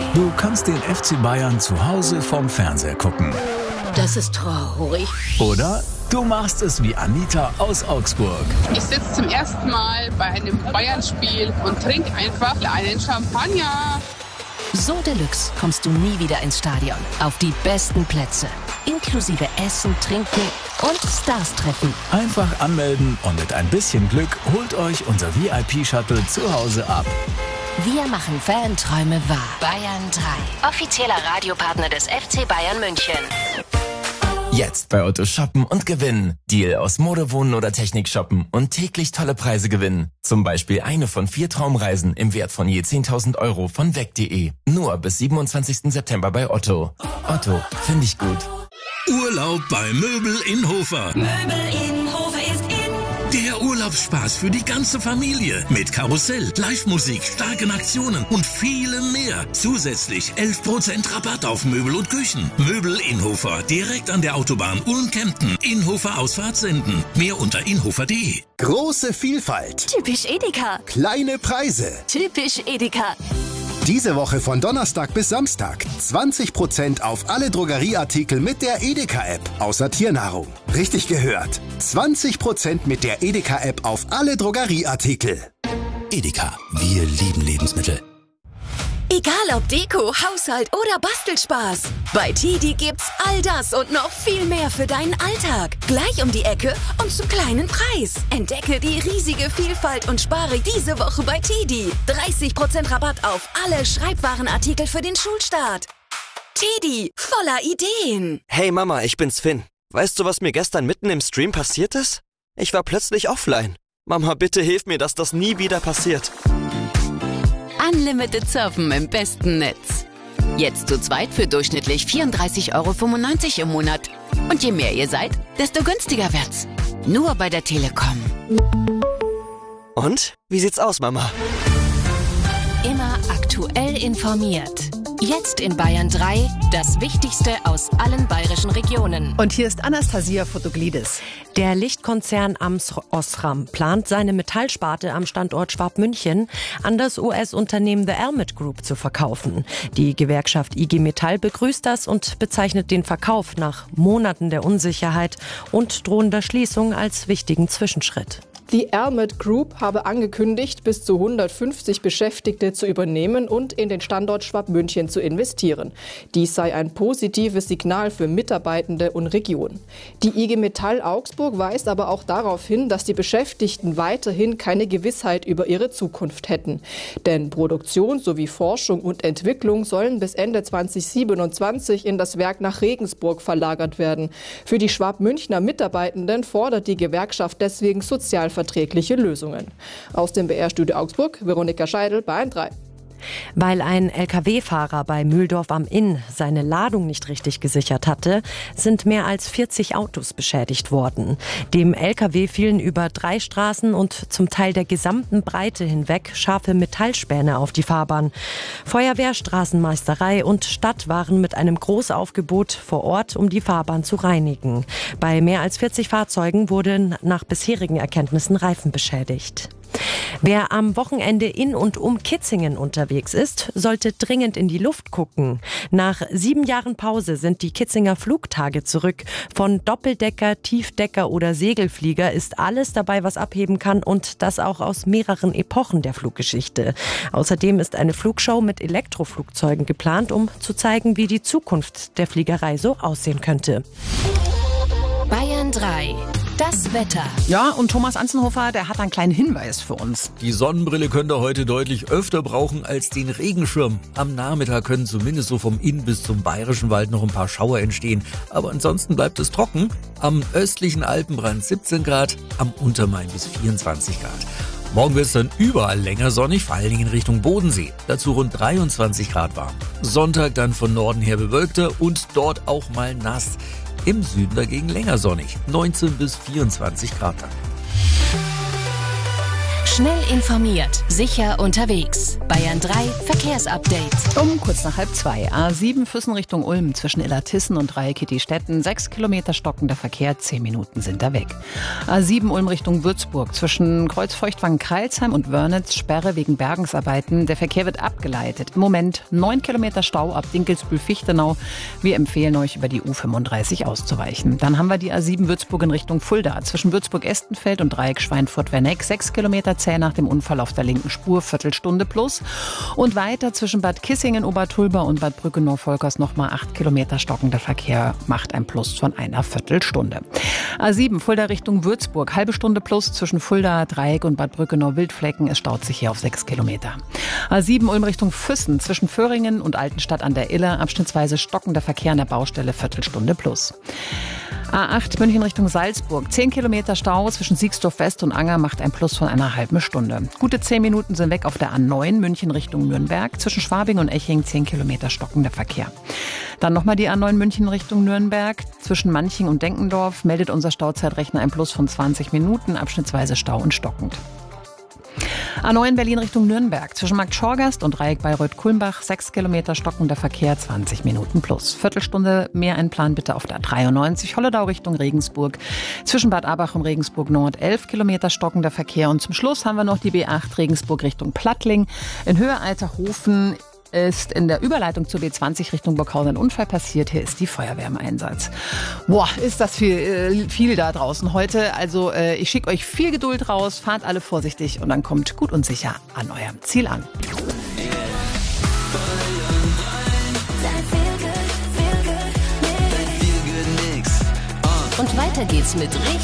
Du kannst den FC Bayern zu Hause vom Fernseher gucken. Das ist traurig. Oder du machst es wie Anita aus Augsburg. Ich sitze zum ersten Mal bei einem Bayern-Spiel und trinke einfach einen Champagner. So Deluxe kommst du nie wieder ins Stadion. Auf die besten Plätze. Inklusive Essen, Trinken und Stars treffen. Einfach anmelden und mit ein bisschen Glück holt euch unser VIP-Shuttle zu Hause ab. Wir machen Fanträume wahr. Bayern 3. Offizieller Radiopartner des FC Bayern München. Jetzt bei Otto shoppen und gewinnen. Deal aus Mode, Wohnen oder Technik shoppen und täglich tolle Preise gewinnen. Zum Beispiel eine von 4 Traumreisen im Wert von je 10.000 € von weg.de. Nur bis 27. September bei Otto. Otto, finde ich gut. Urlaub bei Möbel in Hofer. Möbel in Hofer ist in. Der Urlaubsspaß für die ganze Familie. Mit Karussell, Live-Musik, starken Aktionen und vielem mehr. Zusätzlich 11% Rabatt auf Möbel und Küchen. Möbel in Hofer, direkt an der Autobahn Ulm-Kempten. Inhofer Ausfahrt senden. Mehr unter inhofer.de. Große Vielfalt. Typisch Edeka. Kleine Preise. Typisch Edeka. Diese Woche von Donnerstag bis Samstag 20% auf alle Drogerieartikel mit der Edeka-App, außer Tiernahrung. Richtig gehört. 20% mit der Edeka-App auf alle Drogerieartikel. Edeka, wir lieben Lebensmittel. Egal ob Deko, Haushalt oder Bastelspaß. Bei TIDI gibt's all das und noch viel mehr für deinen Alltag. Gleich um die Ecke und zum kleinen Preis. Entdecke die riesige Vielfalt und spare diese Woche bei TIDI. 30% Rabatt auf alle Schreibwarenartikel für den Schulstart. TIDI, voller Ideen. Hey Mama, ich bin's Finn. Weißt du, was mir gestern mitten im Stream passiert ist? Ich war plötzlich offline. Mama, bitte hilf mir, dass das nie wieder passiert. Unlimited Surfen im besten Netz. Jetzt zu zweit für durchschnittlich 34,95 € im Monat. Und je mehr ihr seid, desto günstiger wird's. Nur bei der Telekom. Und? Wie sieht's aus, Mama? Immer aktuell informiert. Jetzt in Bayern 3, das Wichtigste aus allen bayerischen Regionen. Und hier ist Anastasia Fotoglidis. Der Lichtkonzern Ams Osram plant, seine Metallsparte am Standort Schwabmünchen an das US-Unternehmen The Elmet Group zu verkaufen. Die Gewerkschaft IG Metall begrüßt das und bezeichnet den Verkauf nach Monaten der Unsicherheit und drohender Schließung als wichtigen Zwischenschritt. Die Elmet Group habe angekündigt, bis zu 150 Beschäftigte zu übernehmen und in den Standort Schwabmünchen zu investieren. Dies sei ein positives Signal für Mitarbeitende und Region. Die IG Metall Augsburg weist aber auch darauf hin, dass die Beschäftigten weiterhin keine Gewissheit über ihre Zukunft hätten. Denn Produktion sowie Forschung und Entwicklung sollen bis Ende 2027 in das Werk nach Regensburg verlagert werden. Für die Schwabmünchner Mitarbeitenden fordert die Gewerkschaft deswegen sozialverträgliche Lösungen. Aus dem BR-Studio Augsburg, Veronika Scheidel, Bayern 3. Weil ein Lkw-Fahrer bei Mühldorf am Inn seine Ladung nicht richtig gesichert hatte, sind mehr als 40 Autos beschädigt worden. Dem Lkw fielen über 3 Straßen und zum Teil der gesamten Breite hinweg scharfe Metallspäne auf die Fahrbahn. Feuerwehr, Straßenmeisterei und Stadt waren mit einem Großaufgebot vor Ort, um die Fahrbahn zu reinigen. Bei mehr als 40 Fahrzeugen wurden nach bisherigen Erkenntnissen Reifen beschädigt. Wer am Wochenende in und um Kitzingen unterwegs ist, sollte dringend in die Luft gucken. Nach 7 Jahren Pause sind die Kitzinger Flugtage zurück. Von Doppeldecker, Tiefdecker oder Segelflieger ist alles dabei, was abheben kann, und das auch aus mehreren Epochen der Fluggeschichte. Außerdem ist eine Flugshow mit Elektroflugzeugen geplant, um zu zeigen, wie die Zukunft der Fliegerei so aussehen könnte. Bayern 3. Das Wetter. Ja, und Thomas Anzenhofer, der hat einen kleinen Hinweis für uns. Die Sonnenbrille könnt ihr heute deutlich öfter brauchen als den Regenschirm. Am Nachmittag können zumindest so vom Inn bis zum Bayerischen Wald noch ein paar Schauer entstehen. Aber ansonsten bleibt es trocken. Am östlichen Alpenrand 17 Grad, am Untermain bis 24 Grad. Morgen wird es dann überall länger sonnig, vor allen Dingen in Richtung Bodensee. Dazu rund 23 Grad warm. Sonntag dann von Norden her bewölkter und dort auch mal nass. Im Süden dagegen länger sonnig, 19 bis 24 Grad dann. Schnell informiert, sicher unterwegs. Bayern 3 Verkehrsupdate. Um kurz nach 1:30. A7 Füssen Richtung Ulm zwischen Illertissen und Dreieck-Kittistetten. 6 Kilometer stockender Verkehr, 10 Minuten sind da weg. A7 Ulm Richtung Würzburg zwischen Kreuzfeuchtwangen-Kreilsheim und Wörnitz. Sperre wegen Bergungsarbeiten. Der Verkehr wird abgeleitet. Im Moment 9 Kilometer Stau ab Dinkelsbühl-Fichtenau. Wir empfehlen euch, über die U35 auszuweichen. Dann haben wir die A7 Würzburg in Richtung Fulda zwischen Würzburg-Estenfeld und Dreieck Schweinfurt-Werneck. 6 Kilometer zäh nach dem Unfall auf der linken Spur, Viertelstunde plus. Und weiter zwischen Bad Kissingen, Obertulba und Bad Brückenow-Volkers nochmal 8 Kilometer stockender Verkehr, macht ein Plus von einer Viertelstunde. A7 Fulda Richtung Würzburg, halbe Stunde plus zwischen Fulda, Dreieck und Bad Brückenow-Wildflecken. Es staut sich hier auf 6 Kilometer. A7 Ulm Richtung Füssen zwischen Föhringen und Altenstadt an der Iller, abschnittsweise stockender Verkehr an der Baustelle, Viertelstunde plus. A8 München Richtung Salzburg. 10 Kilometer Stau zwischen Siegsdorf West und Anger macht ein Plus von einer halben Stunde. Gute 10 Minuten sind weg auf der A9 München Richtung Nürnberg. Zwischen Schwabing und Eching 10 Kilometer stockender Verkehr. Dann nochmal die A9 München Richtung Nürnberg. Zwischen Manching und Denkendorf meldet unser Stauzeitrechner ein Plus von 20 Minuten. Abschnittsweise Stau und stockend. A9 Berlin Richtung Nürnberg. Zwischen Markt Schorgast und Dreieck Bayreuth-Kulmbach 6 Kilometer stockender Verkehr, 20 Minuten plus. Viertelstunde mehr einplanen bitte auf der A93 Holledau Richtung Regensburg. Zwischen Bad Abach und Regensburg Nord 11 Kilometer stockender Verkehr. Und zum Schluss haben wir noch die B8 Regensburg Richtung Plattling. In Höhe Alterhofen ist in der Überleitung zur B20 Richtung Burghausen ein Unfall passiert. Hier ist die Feuerwehr im Einsatz. Boah, ist das viel da draußen heute. Also ich schicke euch viel Geduld raus, fahrt alle vorsichtig und dann kommt gut und sicher an eurem Ziel an. Und weiter geht's mit